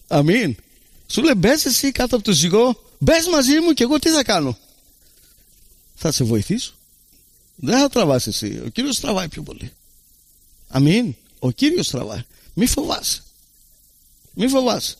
Αμήν. Σου λέει μπες εσύ κάτω από το ζυγό, μπες μαζί μου και εγώ τι θα κάνω? Θα σε βοηθήσω. Δεν θα τραβάς εσύ. Ο Κύριος τραβάει πιο πολύ. Αμήν. Ο Κύριος τραβάει. Μη φοβάσαι. Μη φοβάσαι.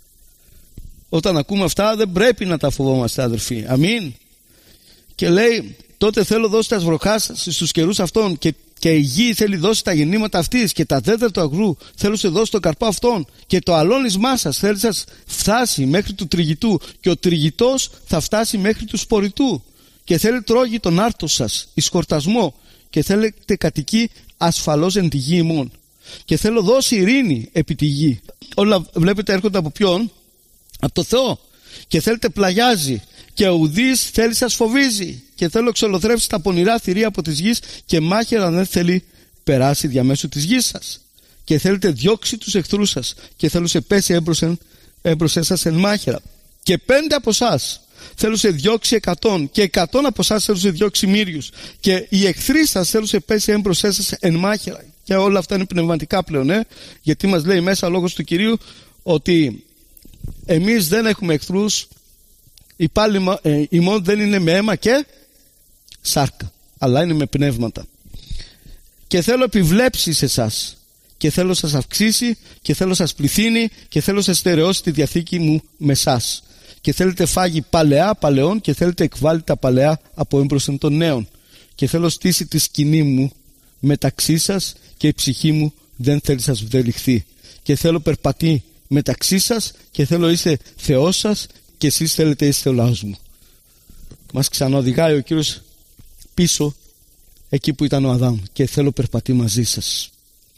Όταν ακούμε αυτά δεν πρέπει να τα φοβόμαστε, αδερφοί. Αμήν. Και λέει, τότε θέλω δώσει τα βροχά σας στους καιρούς αυτών, και η γη θέλει δώσει τα γεννήματα αυτής, και τα δέντρα του αγρού θέλω σε δώσει το καρπό αυτών, και το αλώνισμά σας θέλει σας φτάσει μέχρι του τριγητού, και ο τριγητός θα φτάσει μέχρι του σπορητού, και θέλει τρώγει τον άρτο σας εις χορτασμό, και θέλετε κατοικεί ασφαλώς εν τη γη ημών, και θέλω δώσει ειρήνη επί τη γη. Όλα βλέπετε έρχονται από ποιον? Από το Θεό. Και θέλετε πλαγιάζει, και ο ουδής θέλει σας φοβίζει, και θέλω εξολοθρεύσει τα πονηρά θηρία από της γης, και μάχαιρα δεν θέλει περάσει διαμέσου της γης σας. Και θέλετε διώξει τους εχθρούς σας, και θέλω σε πέσει έμπροσέ σας εν μάχαιρα. Και 5 από εσάς θέλω σε διώξει 100, και 100 από εσάς θέλω σε διώξει μύριους, και οι εχθροί σας θέλω σε πέσει έμπροσέ σας εν μάχαιρα. Και όλα αυτά είναι πνευματικά πλέον, γιατί μας λέει μέσα λόγος του Κυρίου ότι εμείς δεν έχουμε εχθρούς. Η πάλη ημών δεν είναι με αίμα και σάρκα, αλλά είναι με πνεύματα. Και θέλω επιβλέψει σε εσάς, και θέλω σας αυξήσει, και θέλω σας πληθύνει, και θέλω σας στερεώσει τη διαθήκη μου με εσάς. Και θέλετε φάγει παλαιά παλαιών, και θέλετε εκβάλει τα παλαιά από έμπροσθεν των νέων. Και θέλω στήσει τη σκηνή μου μεταξύ σας, και η ψυχή μου δεν θέλει σας βδελιχθεί. Και θέλω περπατεί μεταξύ σας, και θέλω είστε Θεός σας, και εσείς θέλετε είστε ο λαός μου. Μας ξαναοδηγάει ο Κύριος πίσω εκεί που ήταν ο Αδάμ, και θέλω περπατεί μαζί σας.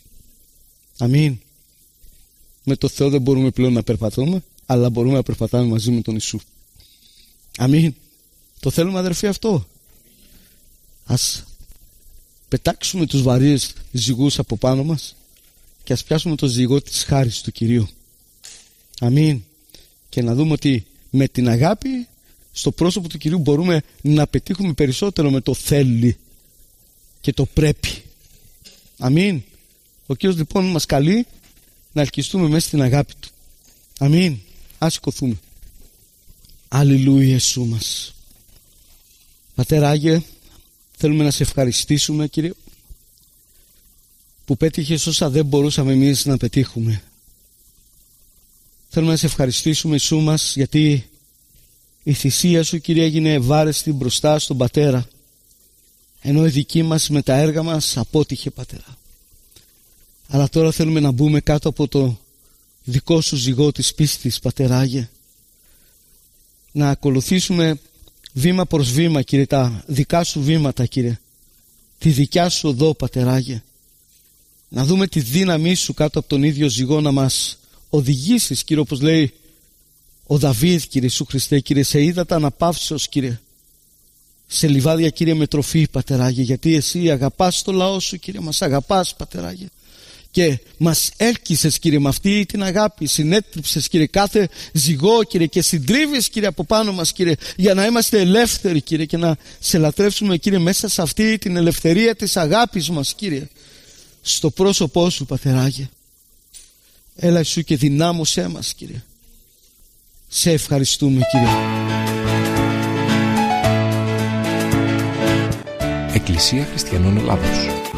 Αμήν. Με το Θεό δεν μπορούμε πλέον να περπατούμε, αλλά μπορούμε να περπατάμε μαζί με τον Ιησού. Αμήν. Το θέλουμε, αδερφοί, αυτό? Ας πετάξουμε τους βαρύες ζυγούς από πάνω μας, και ας πιάσουμε το ζυγό της χάρης του Κυρίου. Αμήν. Και να δούμε ότι με την αγάπη στο πρόσωπο του Κυρίου μπορούμε να πετύχουμε περισσότερο με το θέλει και το πρέπει. Αμήν. Ο Κύριος λοιπόν μας καλεί να ελκυστούμε μέσα στην αγάπη Του. Αμήν. Ας σηκωθούμε. Αλληλούια Ιησού μας. Πατέρα Άγιε, θέλουμε να σε ευχαριστήσουμε, Κύριε, που πέτυχες όσα δεν μπορούσαμε εμείς να πετύχουμε. Θέλουμε να σε ευχαριστήσουμε, Ιησού μας, γιατί η θυσία Σου, Κύριε, έγινε ευάρεστη μπροστά στον Πατέρα, ενώ η δική μας με τα έργα μας απότυχε, Πατέρα. Αλλά τώρα θέλουμε να μπούμε κάτω από το δικό Σου ζυγό της πίστης, Πατέρα Άγιε, να ακολουθήσουμε βήμα προς βήμα, Κύριε, τα δικά Σου βήματα, Κύριε, τη δικιά Σου οδό, Πατέρα Άγιε, να δούμε τη δύναμή Σου κάτω από τον ίδιο ζυγό, να μας οδηγήσεις, Κύριε, όπως λέει ο Δαβίδ, Κύριε Ιησού Χριστέ, Κύριε, σε ύδατα αναπαύσεως, Κύριε, σε λιβάδια, Κύριε, με τροφή, Πατέρα Άγιε, γιατί Εσύ αγαπάς το λαό Σου, Κύριε, μας αγαπάς, Πατέρα Άγιε, και μας έλκυσες, Κύριε, με αυτή την αγάπη, συνέτριψες, Κύριε, κάθε ζυγό, Κύριε, και συντρίβεις, Κύριε, από πάνω μας, Κύριε, για να είμαστε ελεύθεροι, Κύριε, και να σε λατρεύσουμε, Κύριε, μέσα σε αυτή την ελευθερία της αγάπης μας, Κύριε, στο πρόσωπό Σου, Πατέρα Άγιε. Έλα Ιησού και δυνάμωσέ μας, Κύριε. Σε ευχαριστούμε, Κύριε. Εκκλησία Χριστιανών Ελλάδος.